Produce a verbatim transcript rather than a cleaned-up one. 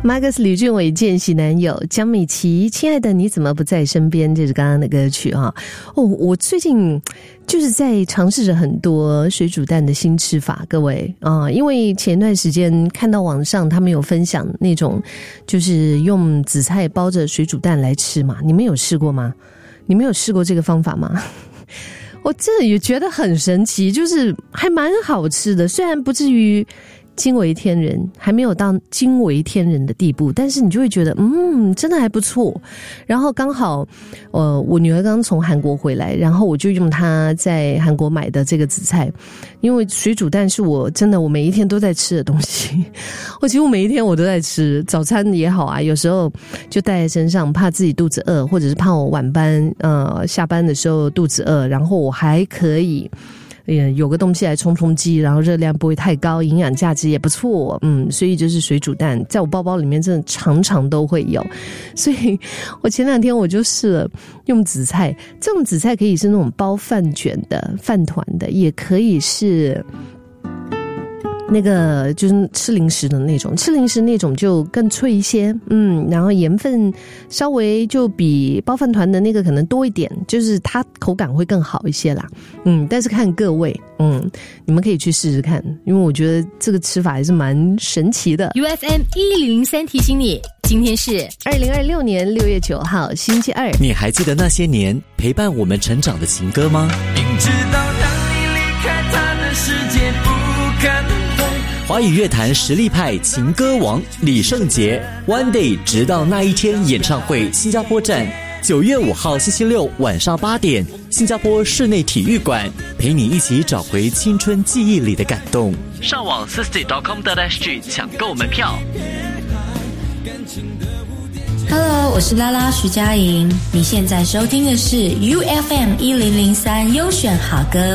Marcus 吕俊伟见习男友江美琪，亲爱的你怎么不在身边，这是刚刚的歌曲啊。哦，我最近就是在尝试着很多水煮蛋的新吃法，各位啊、呃，因为前段时间看到网上他们有分享那种就是用紫菜包着水煮蛋来吃嘛，你们有试过吗？你们有试过这个方法吗？我真的也觉得很神奇，就是还蛮好吃的，虽然不至于惊为天人，还没有到惊为天人的地步，但是你就会觉得嗯真的还不错。然后刚好呃我女儿刚从韩国回来，然后我就用她在韩国买的这个紫菜，因为水煮蛋是我真的我每一天都在吃的东西，我几乎每一天我都在吃，早餐也好啊，有时候就带在身上，怕自己肚子饿，或者是怕我晚班呃下班的时候肚子饿，然后我还可以也有个东西来充充饥，然后热量不会太高，营养价值也不错，嗯，所以就是水煮蛋在我包包里面真的常常都会有。所以我前两天我就试了用紫菜，这种紫菜可以是那种包饭卷的饭团的，也可以是那个就是吃零食的那种，吃零食那种就更脆一些，嗯，然后盐分稍微就比包饭团的那个可能多一点，就是它口感会更好一些啦，嗯，但是看各位，嗯，你们可以去试试看，因为我觉得这个吃法还是蛮神奇的。 U F M 一零零三提醒你，今天是二零二六年六月九号星期二。 你还记得那些年陪伴我们成长的情歌吗？ 明知道让你离开他的世界不可能。 华语乐坛实力派情歌王李圣杰 One Day 直到那一天演唱会新加坡站，九月五号星期六晚上八点，新加坡室内体育馆，陪你一起找回青春记忆里的感动。上网 sixty dot com dot s g 抢购门票。 Hello， 我是拉拉徐佳莹，你现在收听的是 U F M 一零零三优选好歌。